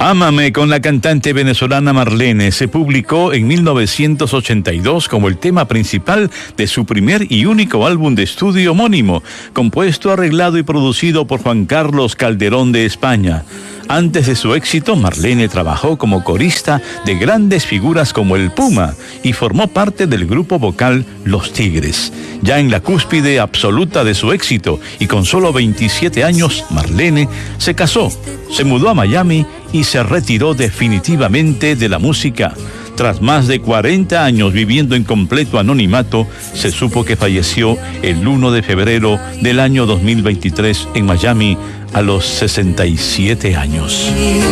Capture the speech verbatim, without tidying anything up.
Ámame, con la cantante venezolana Marlene, se publicó en mil novecientos ochenta y dos como el tema principal de su primer y único álbum de estudio homónimo, compuesto, arreglado y producido por Juan Carlos Calderón de España. Antes de su éxito, Marlene trabajó como corista de grandes figuras como el Puma y formó parte del grupo vocal Los Tigres. Ya en la cúspide absoluta de su éxito y con solo veintisiete años, Marlene se casó, se mudó a Miami y se retiró definitivamente de la música. Tras más de cuarenta años viviendo en completo anonimato, se supo que falleció el primero de febrero del año dos mil veintitrés en Miami a los sesenta y siete años.